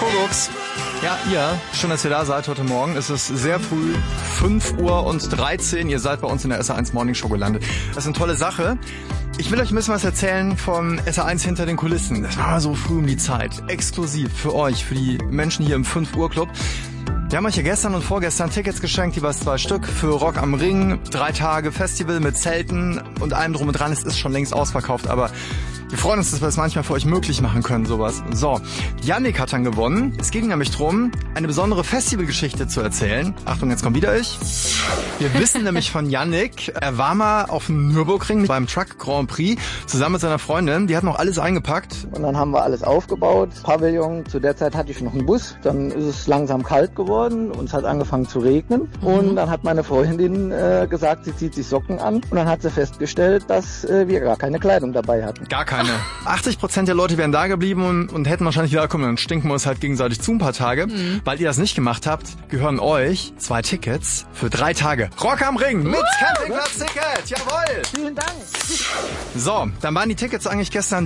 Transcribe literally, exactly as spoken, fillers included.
Kuckucks. Ja, ihr, schön, dass ihr da seid heute Morgen. Es ist sehr früh, fünf Uhr und dreizehn. Ihr seid bei uns in der S R eins Morning Show gelandet. Das ist eine tolle Sache. Ich will euch ein bisschen was erzählen vom S R eins hinter den Kulissen. Das war so früh um die Zeit. Exklusiv für euch, für die Menschen hier im fünf Uhr Club. Wir haben euch ja gestern und vorgestern Tickets geschenkt, jeweils zwei Stück für Rock am Ring. Drei Tage Festival mit Zelten und allem drum und dran. Es ist schon längst ausverkauft, aber wir freuen uns, dass wir es manchmal für euch möglich machen können, sowas. So, Yannick hat dann gewonnen. Es ging nämlich drum, eine besondere Festivalgeschichte zu erzählen. Achtung, jetzt kommt wieder ich. Wir wissen nämlich von Yannick, er war mal auf dem Nürburgring beim Truck Grand Prix zusammen mit seiner Freundin. Die hat noch alles eingepackt. Und dann haben wir alles aufgebaut. Pavillon, zu der Zeit hatte ich noch einen Bus. Dann ist es langsam kalt geworden und es hat angefangen zu regnen. Mhm. Und dann hat meine Freundin äh, gesagt, sie zieht sich Socken an. Und dann hat sie festgestellt, dass äh, wir gar keine Kleidung dabei hatten. Gar keine. achtzig Prozent der Leute wären da geblieben und, und hätten wahrscheinlich gesagt, komm, dann stinken wir uns halt gegenseitig zu ein paar Tage. Mhm. Weil ihr das nicht gemacht habt, gehören euch zwei Tickets für drei Tage. Rock am Ring mit Campingplatz-Ticket. Jawohl. Vielen Dank. So, dann waren die Tickets eigentlich gestern